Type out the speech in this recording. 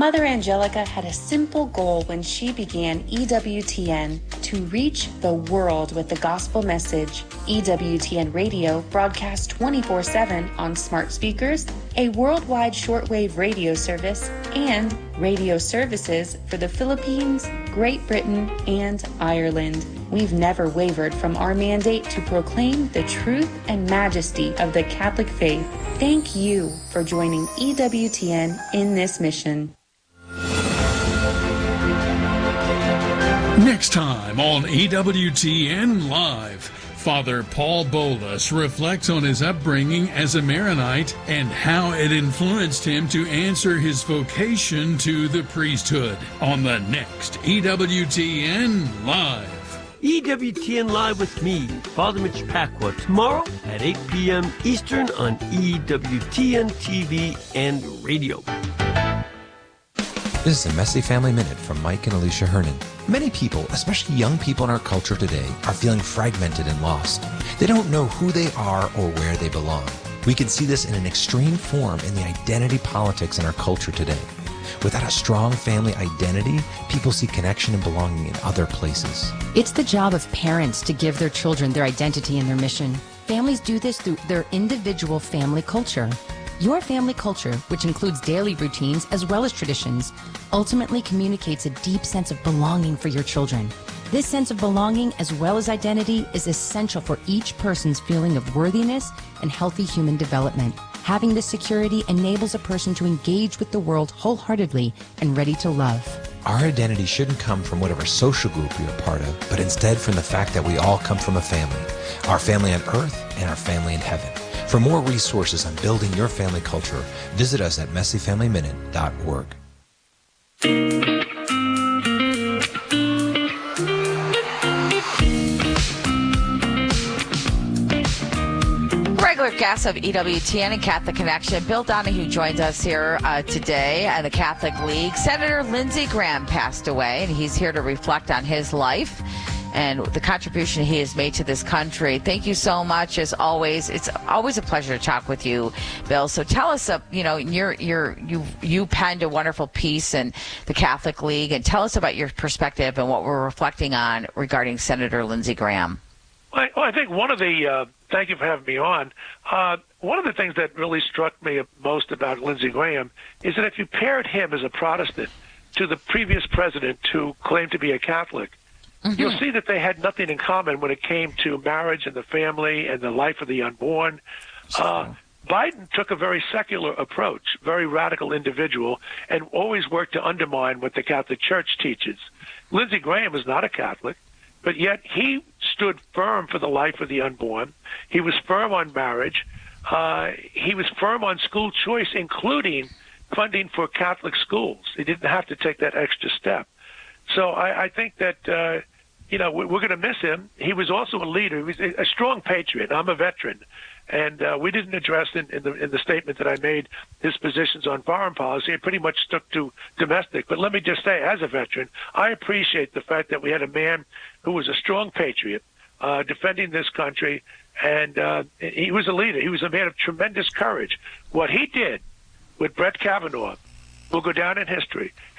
Mother Angelica had a simple goal when she began EWTN: to reach the world with the gospel message. EWTN Radio broadcasts 24/7 on smart speakers, a worldwide shortwave radio service, and radio services for the Philippines, Great Britain, and Ireland. We've never wavered from our mandate to proclaim the truth and majesty of the Catholic faith. Thank you for joining EWTN in this mission. Next time on EWTN Live, Father Paul Bolus reflects on his upbringing as a Maronite and how it influenced him to answer his vocation to the priesthood on the next EWTN Live. EWTN Live with me, Father Mitch Pacwa, tomorrow at 8 p.m. Eastern on EWTN TV and radio. This is a Messy Family Minute from Mike and Alicia Hernan. Many people, especially young people in our culture today, are feeling fragmented and lost. They don't know who they are or where they belong. We can see this in an extreme form in the identity politics in our culture today. Without a strong family identity, people see connection and belonging in other places. It's the job of parents to give their children their identity and their mission. Families do this through their individual family culture. Your family culture, which includes daily routines as well as traditions, ultimately communicates a deep sense of belonging for your children. This sense of belonging as well as identity is essential for each person's feeling of worthiness and healthy human development. Having this security enables a person to engage with the world wholeheartedly and ready to love. Our identity shouldn't come from whatever social group we are part of, but instead from the fact that we all come from a family. Our family on earth and our family in heaven. For more resources on building your family culture, visit us at messyfamilyminute.org. Regular guest of EWTN and Catholic Connection, Bill Donahue joins us here today at the Catholic League. Senator Lindsey Graham passed away, and he's here to reflect on his life and the contribution he has made to this country. Thank you so much, as always. It's always a pleasure to talk with you, Bill. So tell us, you penned a wonderful piece in the Catholic League, and tell us about your perspective and what we're reflecting on regarding Senator Lindsey Graham. Well, I think one of the thank you for having me on. One of the things that really struck me most about Lindsey Graham is that if you paired him as a Protestant to the previous president who claimed to be a Catholic, you'll see that they had nothing in common when it came to marriage and the family and the life of the unborn. Biden took a very secular approach, very radical individual, and always worked to undermine what the Catholic Church teaches. Lindsey Graham is not a Catholic, but yet he stood firm for the life of the unborn. He was firm on marriage. He was firm on school choice, including funding for Catholic schools. He didn't have to take that extra step. So I think that, we're going to miss him. He was also a leader. He was a strong patriot. I'm a veteran. And we didn't address in the statement that I made his positions on foreign policy. I pretty much stuck to domestic. But let me just say, as a veteran, I appreciate the fact that we had a man who was a strong patriot defending this country. And he was a leader. He was a man of tremendous courage. What he did with Brett Kavanaugh will go down in history